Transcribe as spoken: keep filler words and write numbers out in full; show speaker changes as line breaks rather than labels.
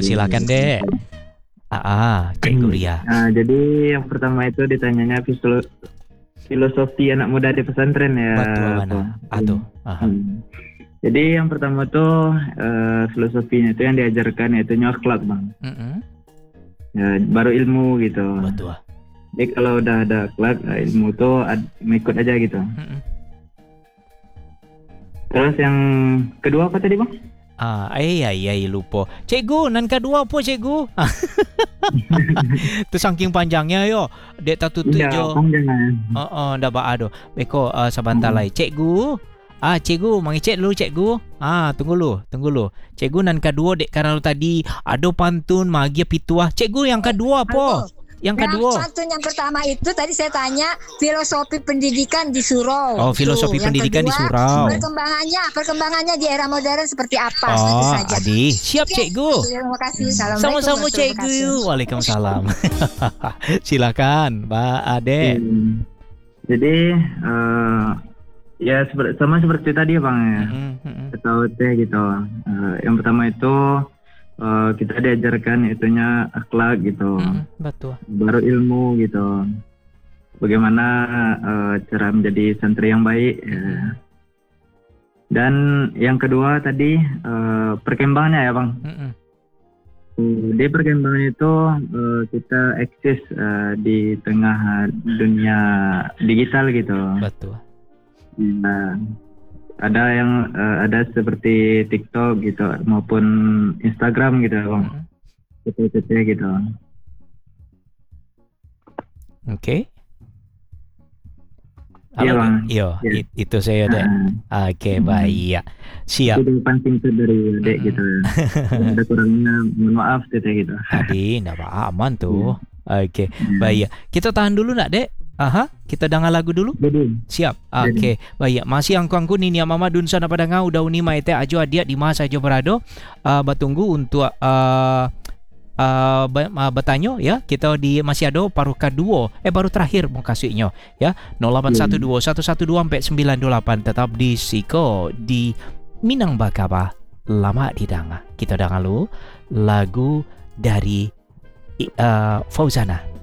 silakan dek. Ah, ah Cikgu Ria.
Nah, jadi yang pertama itu ditanyanya filo- filosofi anak muda di pesantren ya.
Betul mana? Aduh.
Hmm. Jadi yang pertama tuh uh, filosofinya itu yang diajarkan yaitu akhlak bang.
Mm-hmm.
Ya, baru ilmu gitu.
Betul.
Jadi kalau udah ada akhlak, ilmu tuh ad- ikut aja gitu.
Mm-hmm.
Terus yang kedua apa tadi bang?
Ah, ay ay ay lupa. Cikgu, nan kedua apa cikgu? Tu saking panjangnya yo. Dek tak tutup
ya,
jo.
Panjang.
Oh, oh, dah ba ado. Beko uh, sebentar hmm. lai. Cikgu. Ah, cikgu, mangicet dulu cikgu. Ah, tunggu lu, tunggu lu. Cikgu nan kedua dek karena tadi ada pantun magia pituah. Cikgu yang kedua apa? Halo. Yang kedua.
Nah, pantun yang pertama itu tadi saya tanya filosofi pendidikan di surau.
Oh, filosofi
Tuh.
pendidikan
kedua,
di surau.
Perkembangannya, perkembangannya di era modern seperti apa?
Oh,
itu saja.
Adi, siap
Oke.
cikgu.
Terima kasih. Assalamualaikum.
Sama-sama cikgu. Waalaikumsalam. Silakan, Mbak Ade.
Hmm. Jadi uh, ya seperti, sama seperti tadi bang ya. Mm-hmm. Atau teh gitu. Uh, yang pertama itu Uh, kita diajarkan itunya akhlak gitu,
hmm, betul.
Baru ilmu gitu, bagaimana uh, cara menjadi santri yang baik. Ya. Dan yang kedua tadi uh, perkembangannya ya bang. Hmm. Uh, di perkembangan itu uh, kita eksis uh, di tengah dunia digital gitu.
Betul.
Nah, ada yang uh, ada seperti TikTok gitu maupun Instagram gitu bang, cc gitu.
Oke.
Iya bang.
Iya, ya. Itu saya deh. Uh, Oke, okay, baik ya. Siap.
Itu pancing dari dek gitu. Ada kurangnya, mohon maaf tete gitu.
Tadi ndak apa aman tuh. Oke, okay. Baik. Kita tahan dulu nak dek. Aha, kita dengar lagu dulu.
Jadi.
Siap. Oke, okay. Baik. Masih angku-angku ni niya mama dun sana pada ngau dauni maite ajo adia di masa ajo berado. Uh, batunggu untuk uh, uh, bertanya ya. Kita di masih ada paruh kedua. Eh baru terakhir mau kasihnya ya. nol lapan satu dua satu satu dua empat sembilan delapan tetap di Siko di Minang Bakaba lama di danga. Kita dengar lu lagu dari uh, Fauzana.